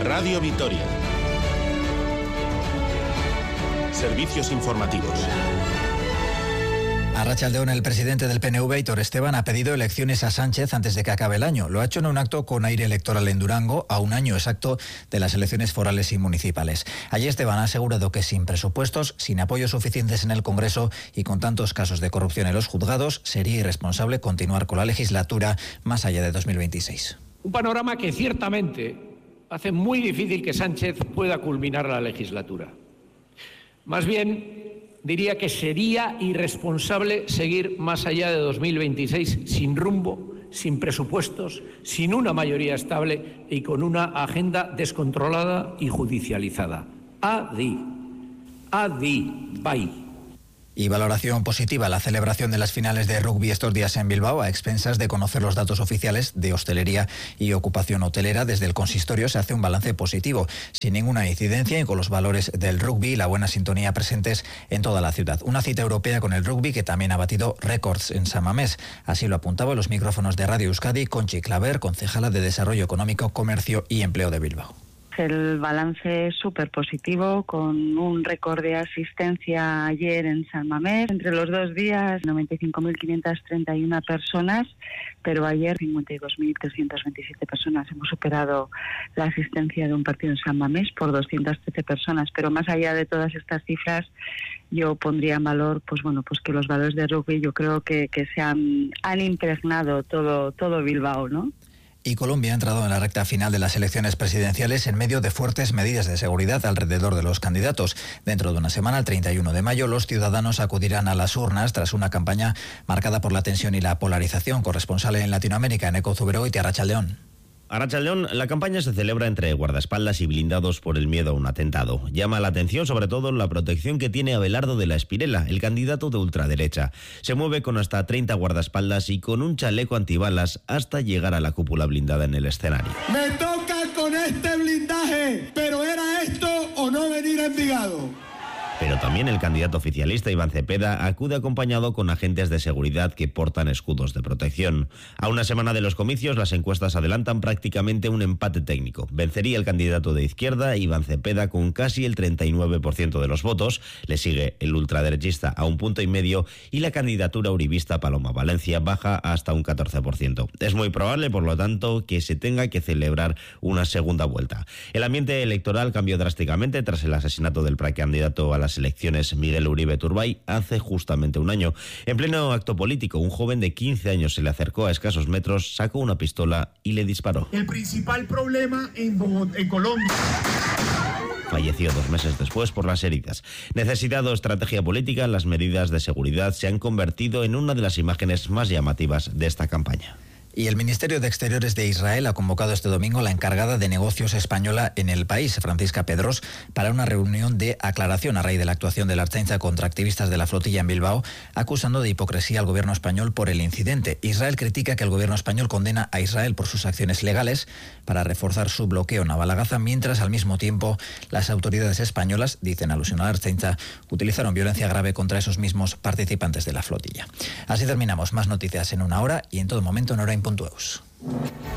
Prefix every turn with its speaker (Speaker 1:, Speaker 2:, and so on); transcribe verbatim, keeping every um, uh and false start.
Speaker 1: Radio Vitoria. Servicios informativos.
Speaker 2: A Arratsaldeon, el presidente del P N V, Aitor Esteban, ha pedido elecciones a Sánchez antes de que acabe el año. Lo ha hecho en un acto con aire electoral en Durango, a un año exacto de las elecciones forales y municipales. Allí Esteban ha asegurado que sin presupuestos, sin apoyos suficientes en el Congreso y con tantos casos de corrupción en los juzgados, sería irresponsable continuar con la legislatura más allá de dos mil veintiséis.
Speaker 3: Un panorama que ciertamente hace muy difícil que Sánchez pueda culminar la legislatura. Más bien, diría que sería irresponsable seguir más allá de dos mil veintiséis sin rumbo, sin presupuestos, sin una mayoría estable y con una agenda descontrolada y judicializada. Adi, adi, bye.
Speaker 2: Y valoración positiva la celebración de las finales de rugby estos días en Bilbao, a expensas de conocer los datos oficiales de hostelería y ocupación hotelera. Desde el consistorio se hace un balance positivo, sin ninguna incidencia y con los valores del rugby y la buena sintonía presentes en toda la ciudad. Una cita europea con el rugby que también ha batido récords en San Mamés. Así lo apuntaba en los micrófonos de Radio Euskadi Conchi Claver, concejala de Desarrollo Económico, Comercio y Empleo de Bilbao.
Speaker 4: El balance es súper positivo, con un récord de asistencia ayer en San Mamés. Entre los dos días, noventa y cinco mil quinientas treinta y una personas, pero ayer cincuenta y dos mil trescientas veintisiete personas. Hemos superado la asistencia de un partido en San Mamés por doscientas trece personas. Pero más allá de todas estas cifras, yo pondría en valor, pues bueno, pues que los valores de rugby yo creo que, que se han, han impregnado todo, todo Bilbao, ¿no?
Speaker 2: Y Colombia ha entrado en la recta final de las elecciones presidenciales en medio de fuertes medidas de seguridad alrededor de los candidatos. Dentro de una semana, el treinta y uno de mayo, los ciudadanos acudirán a las urnas tras una campaña marcada por la tensión y la polarización. Corresponsal en Latinoamérica, Eneco Zuberogoitia, Arratsaldeon.
Speaker 5: Arratsaldeon, la campaña se celebra entre guardaespaldas y blindados por el miedo a un atentado. Llama la atención sobre todo la protección que tiene Abelardo de la Espirela, el candidato de ultraderecha. Se mueve con hasta treinta guardaespaldas y con un chaleco antibalas hasta llegar a la cúpula blindada en el escenario.
Speaker 6: Me toca con este blindaje, pero ¿era esto o no venir a Envigado?
Speaker 5: Pero también el candidato oficialista Iván Cepeda acude acompañado con agentes de seguridad que portan escudos de protección. A una semana de los comicios, las encuestas adelantan prácticamente un empate técnico. Vencería el candidato de izquierda, Iván Cepeda, con casi el treinta y nueve por ciento de los votos. Le sigue el ultraderechista a un punto y medio y la candidatura uribista Paloma Valencia baja hasta un catorce por ciento. Es muy probable, por lo tanto, que se tenga que celebrar una segunda vuelta. El ambiente electoral cambió drásticamente tras el asesinato del precandidato a las elecciones Miguel Uribe Turbay hace justamente un año. En pleno acto político, un joven de quince años se le acercó a escasos metros, sacó una pistola y le disparó.
Speaker 6: El principal problema en, Bogotá, en Colombia.
Speaker 5: Falleció dos meses después por las heridas. Necesitado estrategia política, las medidas de seguridad se han convertido en una de las imágenes más llamativas de esta campaña.
Speaker 2: Y el Ministerio de Exteriores de Israel ha convocado este domingo a la encargada de negocios española en el país, Francisca Pedros, para una reunión de aclaración a raíz de la actuación de la Ertzaintza contra activistas de la flotilla en Bilbao, acusando de hipocresía al gobierno español por el incidente. Israel critica que el gobierno español condena a Israel por sus acciones legales para reforzar su bloqueo naval a Gaza, mientras al mismo tiempo las autoridades españolas, dicen alusión a la Ertzaintza, utilizaron violencia grave contra esos mismos participantes de la flotilla. Así terminamos. Más noticias en una hora y en todo momento en Hora Punto Eus.